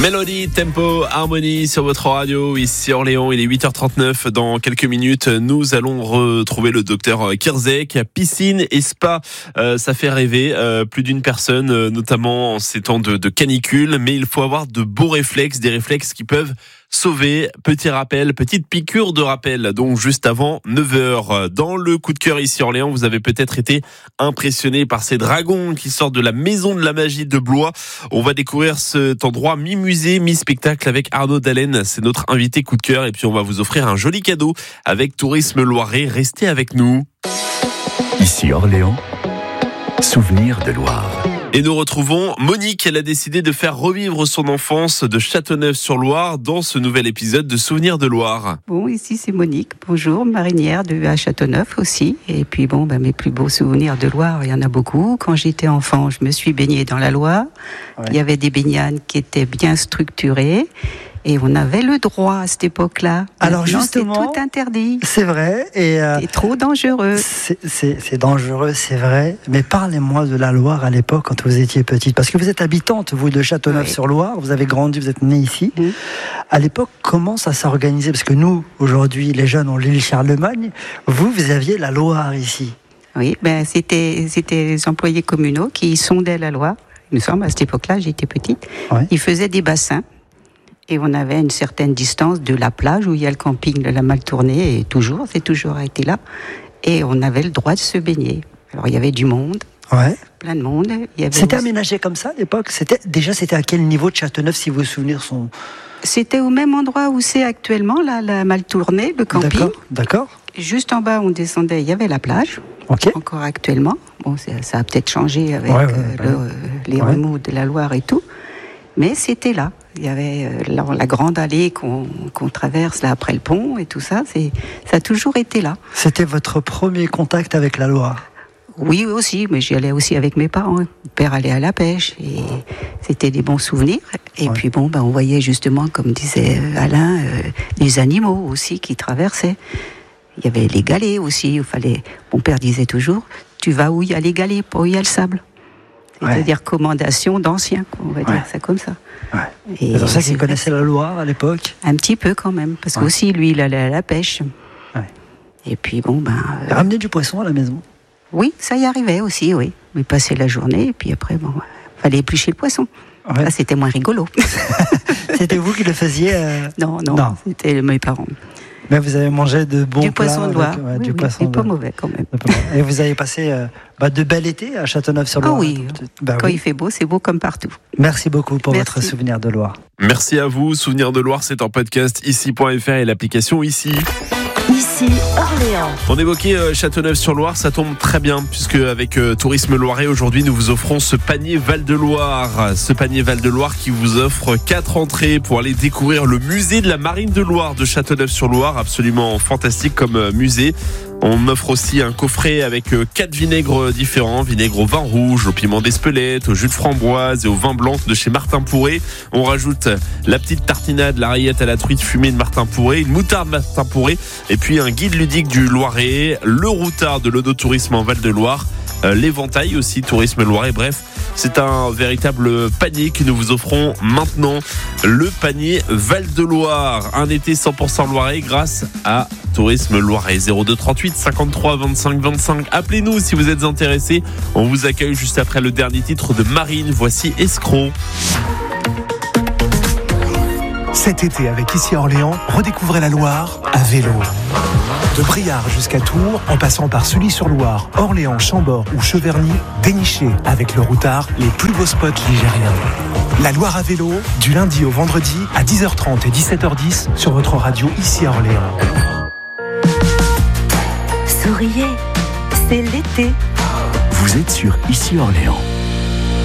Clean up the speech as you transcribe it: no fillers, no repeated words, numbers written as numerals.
Mélodie, tempo, harmonie sur votre radio, ici Orléans, il est 8h39. Dans quelques minutes, nous allons retrouver le docteur Kirzek. Piscine et spa, ça fait rêver plus d'une personne, notamment en ces temps de canicule. Mais il faut avoir de beaux réflexes, des réflexes qui peuvent sauver. Petit rappel, petite piqûre de rappel, donc juste avant 9h. Dans le coup de cœur ici Orléans, vous avez peut-être été impressionné par ces dragons qui sortent de la maison de la magie de Blois. On va découvrir cet endroit mi-musée, mi-spectacle avec Arnaud Dallène. C'est notre invité coup de cœur. Et puis on va vous offrir un joli cadeau avec Tourisme Loiret. Restez avec nous. Ici Orléans, souvenir de Loire. Et nous retrouvons Monique. Elle a décidé de faire revivre son enfance de Châteauneuf-sur-Loire dans ce nouvel épisode de Souvenirs de Loire. Bon, ici c'est Monique. Bonjour, marinière à Châteauneuf aussi. Et puis mes plus beaux souvenirs de Loire, il y en a beaucoup. Quand j'étais enfant, je me suis baignée dans la Loire. Ouais. Il y avait des baignanes qui étaient bien structurées. Et on avait le droit à cette époque-là. Alors maintenant, justement, c'est tout interdit. C'est vrai. C'est trop dangereux. C'est dangereux, c'est vrai. Mais parlez-moi de la Loire à l'époque, quand vous étiez petite. Parce que vous êtes habitante, vous, de Châteauneuf-sur-Loire. Vous avez grandi, vous êtes née ici. À l'époque, comment ça s'organisait? Parce que nous, aujourd'hui, les jeunes ont l'île Charlemagne. Vous aviez la Loire ici. Oui, c'était les employés communaux qui sondaient la Loire. Il me semble, à cette époque-là, j'étais petite. Ouais. Ils faisaient des bassins. Et on avait une certaine distance de la plage où il y a le camping de la Mal-Tournée, et c'est toujours été là. Et on avait le droit de se baigner. Alors il y avait du monde, plein de monde. C'était aménagé comme ça à l'époque? C'était à quel niveau de Châteauneuf, si vos souvenirs sont... C'était au même endroit où c'est actuellement, là, la Mal-Tournée, le camping. D'accord. Juste en bas, on descendait, il y avait la plage, encore actuellement. Bon, ça a peut-être changé avec les remous de la Loire et tout. Mais c'était là. Il y avait la grande allée qu'on traverse là après le pont et tout ça. Ça a toujours été là. C'était votre premier contact avec la Loire? Oui, aussi. Mais j'y allais aussi avec mes parents. Mon père allait à la pêche et c'était des bons souvenirs. Et puis on voyait justement, comme disait Alain, les animaux aussi qui traversaient. Il y avait les galets aussi. Mon père disait toujours, tu vas où il y a les galets, pas où il y a le sable. C'est-à-dire commandation d'anciens, on va dire ça comme ça. Et c'est pour ça qu'il connaissait la Loire à l'époque? Un petit peu quand même, parce qu'aussi lui il allait à la pêche. Et puis Il ramenait du poisson à la maison? Oui, ça y arrivait aussi, oui. Il passait la journée et puis après, fallait éplucher le poisson. Là, c'était moins rigolo. C'était vous qui le faisiez Non, c'était mes parents. Mais vous avez mangé de bons plats. Du poisson de Loire. Du poisson de pas mauvais quand même. Et vous avez passé de bel été à Châteauneuf-sur-Loire? Ah oui, quand il fait beau, c'est beau comme partout. Merci beaucoup pour votre souvenir de Loire. Merci à vous. Souvenir de Loire, c'est en podcast ici.fr et l'application ici. Ici Orléans. On évoquait Châteauneuf-sur-Loire, ça tombe très bien puisque avec Tourisme Loiret aujourd'hui nous vous offrons ce panier Val-de-Loire. Ce panier Val-de-Loire qui vous offre 4 entrées pour aller découvrir le musée de la Marine de Loire de Châteauneuf-sur-Loire, absolument fantastique comme musée. On offre aussi un coffret avec 4 vinaigres différents, vinaigre au vin rouge, au piment d'Espelette, au jus de framboise et au vin blanc de chez Martin Pourret. On rajoute la petite tartinade, la rillette à la truite fumée de Martin Pourret, une moutarde Martin Pourret et puis un guide ludique du Loiret, le routard de l'Odotourisme en Val-de-Loire, l'éventail aussi, Tourisme Loiret, bref. C'est un véritable panier que nous vous offrons maintenant. Le panier Val-de-Loire. Un été 100% Loiret grâce à Tourisme Loiret. 02 38 53 25 25. Appelez-nous si vous êtes intéressés. On vous accueille juste après le dernier titre de Marine. Voici Escroc. Cet été avec Ici Orléans, redécouvrez la Loire à vélo. De Briare jusqu'à Tours, en passant par Sully-sur-Loire, Orléans, Chambord ou Cheverny, dénichez avec le routard les plus beaux spots ligériens. La Loire à vélo, du lundi au vendredi à 10h30 et 17h10 sur votre radio Ici Orléans. Souriez, c'est l'été. Vous êtes sur Ici Orléans.